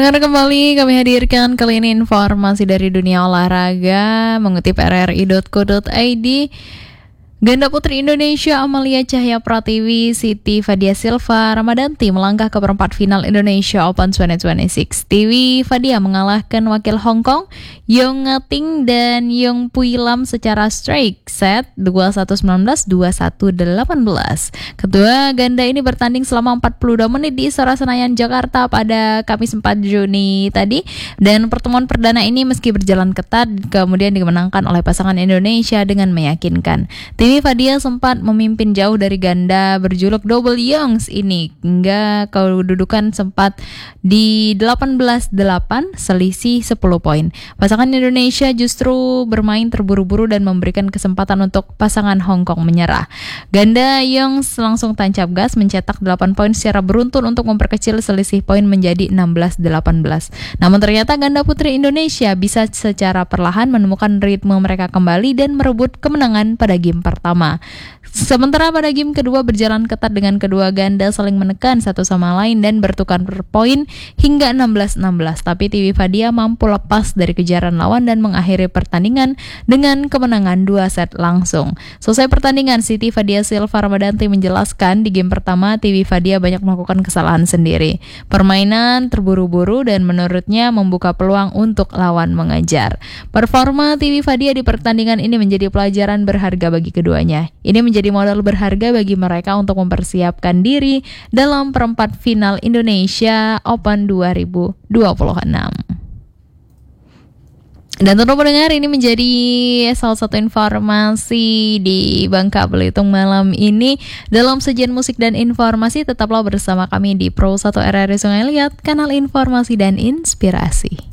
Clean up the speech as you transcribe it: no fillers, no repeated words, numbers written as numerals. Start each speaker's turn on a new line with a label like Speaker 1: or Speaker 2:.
Speaker 1: Pendengar kembali kami hadirkan kali ini informasi dari dunia olahraga mengutip rri.co.id. Ganda putri Indonesia Amalia Cahya Pratiwi, Siti Fadia Silva Ramadanti melangkah ke perempat final Indonesia Open 2026. Tiwi Fadia mengalahkan wakil Hong Kong Yong Ngating dan Yong Pui Lam secara straight set 21-19, 21-18. Kedua ganda ini bertanding selama 42 menit di Istora Senayan Jakarta pada Kamis 4 Juni tadi, dan pertemuan perdana ini meski berjalan ketat kemudian dimenangkan oleh pasangan Indonesia dengan meyakinkan. Tiwi Fadia sempat memimpin jauh dari ganda berjuluk Double Yongs ini hingga kedudukan sempat di 18-8 selisih 10 poin. Pasangan Indonesia justru bermain terburu-buru dan memberikan kesempatan untuk pasangan Hong Kong menyerah. Ganda Yongs langsung tancap gas mencetak 8 poin secara beruntun untuk memperkecil selisih poin menjadi 16-18. Namun ternyata ganda putri Indonesia bisa secara perlahan menemukan ritme mereka kembali dan merebut kemenangan pada game pertama. Sementara pada game kedua berjalan ketat dengan kedua ganda saling menekan satu sama lain dan bertukar poin hingga 16-16. Tapi Tiwi Fadia mampu lepas dari kejaran lawan dan mengakhiri pertandingan dengan kemenangan 2 set langsung. Selesai pertandingan, Siti Fadia Silva Ramadanti menjelaskan di game pertama Tiwi Fadia banyak melakukan kesalahan sendiri. Permainan terburu-buru dan menurutnya membuka peluang untuk lawan mengejar. Performa Tiwi Fadia di pertandingan ini menjadi pelajaran berharga bagi keduanya. Ini menjadi modal berharga bagi mereka untuk mempersiapkan diri dalam perempat final Indonesia Open 2026. Dan tentu pendengar, ini menjadi salah satu informasi di Bangka Belitung malam ini. Dalam sajian musik dan informasi, tetaplah bersama kami di Pro 1 RRI Sungai Liat, kanal informasi dan inspirasi.